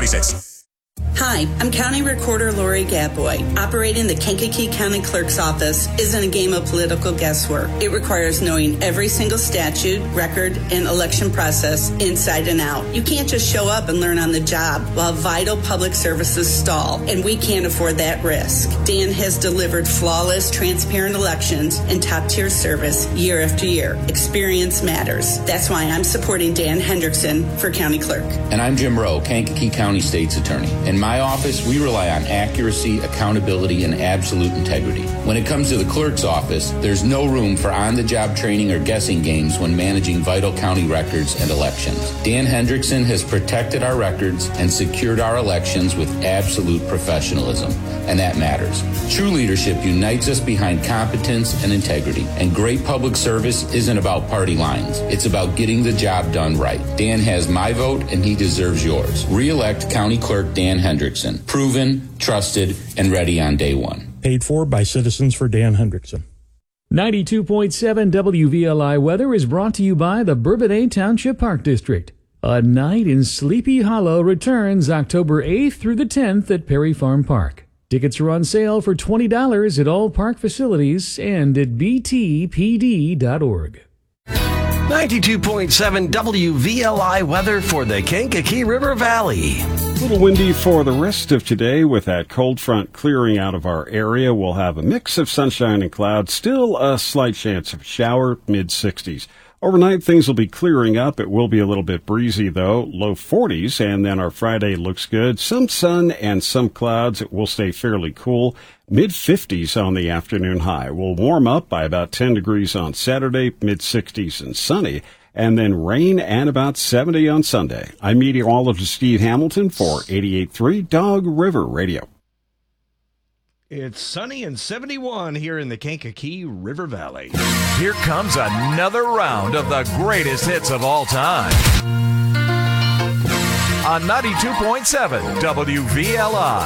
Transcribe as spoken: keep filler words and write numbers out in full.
twenty-six. Hi, I'm County Recorder Lori Gadboy. Operating the Kankakee County Clerk's Office isn't a game of political guesswork. It requires knowing every single statute, record, and election process inside and out. You can't just show up and learn on the job while vital public services stall, and we can't afford that risk. Dan has delivered flawless, transparent elections and top-tier service year after year. Experience matters. That's why I'm supporting Dan Hendrickson for County Clerk. And I'm Jim Rowe, Kankakee County State's Attorney. In my office, we rely on accuracy, accountability, and absolute integrity. When it comes to the clerk's office, there's no room for on-the-job training or guessing games when managing vital county records and elections. Dan Hendrickson has protected our records and secured our elections with absolute professionalism, and that matters. True leadership unites us behind competence and integrity, and great public service isn't about party lines. It's about getting the job done right. Dan has my vote, and he deserves yours. Re-elect County Clerk Dan Hendrickson. Proven, trusted, and ready on day one. Paid for by Citizens for Dan Hendrickson. ninety-two point seven W V L I weather is brought to you by the Bourbonnais Township Park District. A Night in Sleepy Hollow returns October eighth through the tenth at Perry Farm Park. Tickets are on sale for twenty dollars at all park facilities and at b t p d dot org. ninety-two point seven W V L I weather for the Kankakee River Valley. A little windy for the rest of today with that cold front clearing out of our area. We'll have a mix of sunshine and clouds, still a slight chance of a shower, mid sixties. Overnight, things will be clearing up. It will be a little bit breezy, though, low forties, and then our Friday looks good. Some sun and some clouds. It will stay fairly cool. mid fifties on the afternoon high. We'll warm up by about ten degrees on Saturday, mid sixties and sunny, and then rain and about seventy on Sunday. I'm meteorologist Steve Hamilton for eighty-eight point three Dog River Radio. It's sunny and seventy-one here in the Kankakee River Valley. Here comes another round of the greatest hits of all time. On ninety-two point seven W V L I.